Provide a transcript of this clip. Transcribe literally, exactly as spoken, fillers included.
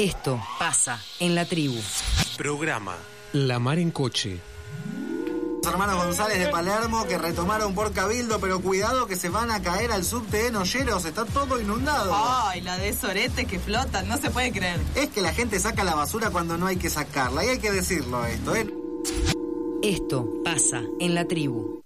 Esto pasa en la tribu. Programa La Mar en Coche. Los hermanos González de Palermo que retomaron por Cabildo, pero cuidado que se van a caer al subte de Noyeros, está todo inundado. Ay, la de Sorete que flotan, no se puede creer. Es que la gente saca la basura cuando no hay que sacarla, y hay que decirlo esto, ¿eh? Esto pasa en la tribu.